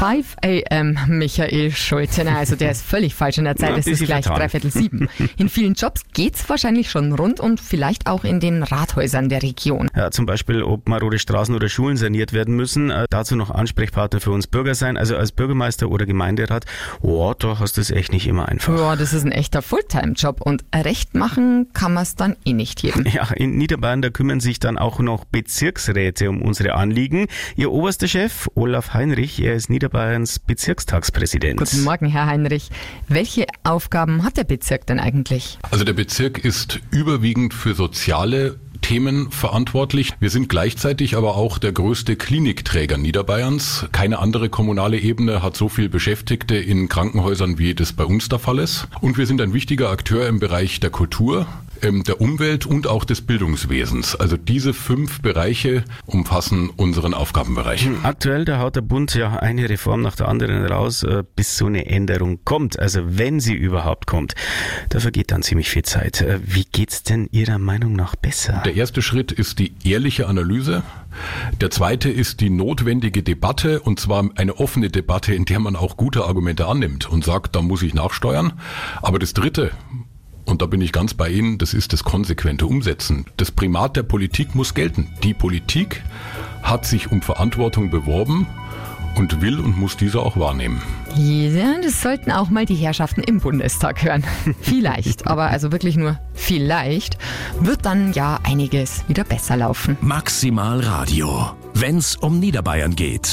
5 a.m. Michael Schulte. Also der ist völlig falsch in der Zeit. Es ist gleich 6:45. In vielen Jobs geht's wahrscheinlich schon rund und vielleicht auch in den Rathäusern der Region. Ja, zum Beispiel, ob marode Straßen oder Schulen saniert werden müssen. Dazu noch Ansprechpartner für uns Bürger sein. Also als Bürgermeister oder Gemeinderat, da hast du es echt nicht immer einfach. Ja, das ist ein echter Fulltime-Job und recht machen kann man es dann eh nicht jedem. Ja, in Niederbayern, da kümmern sich dann auch noch Bezirksräte um unsere Anliegen. Ihr oberster Chef, Olaf Heinrich, er ist Niederbayerns Bezirkstagspräsident. Guten Morgen, Herr Heinrich. Welche Aufgaben hat der Bezirk denn eigentlich? Also der Bezirk ist überwiegend für soziale Themen verantwortlich. Wir sind gleichzeitig aber auch der größte Klinikträger Niederbayerns. Keine andere kommunale Ebene hat so viel Beschäftigte in Krankenhäusern, wie das bei uns der Fall ist. Und wir sind ein wichtiger Akteur im Bereich der Kultur, der Umwelt und auch des Bildungswesens. Also diese 5 Bereiche umfassen unseren Aufgabenbereich. Aktuell, da haut der Bund ja eine Reform nach der anderen raus, bis so eine Änderung kommt. Also wenn sie überhaupt kommt, da vergeht dann ziemlich viel Zeit. Wie geht's denn Ihrer Meinung nach besser? Der erste Schritt ist die ehrliche Analyse. Der zweite ist die notwendige Debatte, und zwar eine offene Debatte, in der man auch gute Argumente annimmt und sagt, da muss ich nachsteuern. Aber das dritte, und da bin ich ganz bei Ihnen, das ist das konsequente Umsetzen. Das Primat der Politik muss gelten. Die Politik hat sich um Verantwortung beworben und will und muss diese auch wahrnehmen. Ja, das sollten auch mal die Herrschaften im Bundestag hören. Vielleicht, aber also wirklich nur vielleicht, wird dann ja einiges wieder besser laufen. Maximal Radio, wenn's um Niederbayern geht.